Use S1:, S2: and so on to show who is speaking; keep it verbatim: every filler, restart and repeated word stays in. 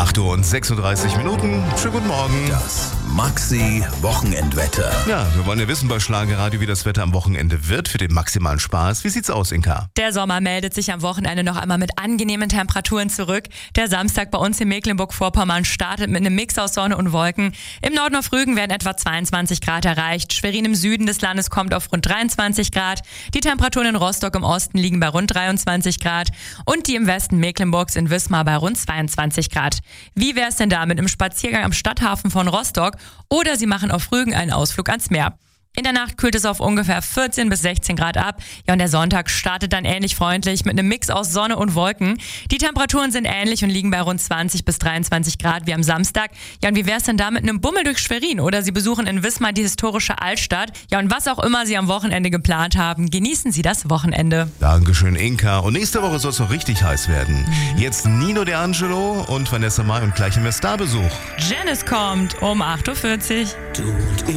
S1: acht Uhr und sechsunddreißig Minuten. Schönen guten Morgen.
S2: Das Maxi-Wochenendwetter.
S1: Ja, wir wollen ja wissen bei Schlagerradio, wie das Wetter am Wochenende wird für den maximalen Spaß. Wie sieht's aus, Inka?
S3: Der Sommer meldet sich am Wochenende noch einmal mit angenehmen Temperaturen zurück. Der Samstag bei uns in Mecklenburg-Vorpommern startet mit einem Mix aus Sonne und Wolken. Im Norden auf Rügen werden etwa zweiundzwanzig Grad erreicht. Schwerin im Süden des Landes kommt auf rund dreiundzwanzig Grad. Die Temperaturen in Rostock im Osten liegen bei rund dreiundzwanzig Grad. Und die im Westen Mecklenburgs in Wismar bei rund zweiundzwanzig Grad. Wie wär's denn da mit einem Spaziergang am Stadthafen von Rostock? Oder Sie machen auf Rügen einen Ausflug ans Meer. In der Nacht kühlt es auf ungefähr vierzehn bis sechzehn Grad ab. Ja, und der Sonntag startet dann ähnlich freundlich mit einem Mix aus Sonne und Wolken. Die Temperaturen sind ähnlich und liegen bei rund zwanzig bis dreiundzwanzig Grad wie am Samstag. Ja, und wie wär's denn da mit einem Bummel durch Schwerin? Oder Sie besuchen in Wismar die historische Altstadt. Ja, und was auch immer Sie am Wochenende geplant haben, genießen Sie das Wochenende.
S1: Dankeschön, Inka. Und nächste Woche soll es noch richtig heiß werden. Jetzt Nino D'Angelo und Vanessa Mai und gleich haben wir Starbesuch.
S3: Janice kommt um acht Uhr vierzig.
S2: Du und ich.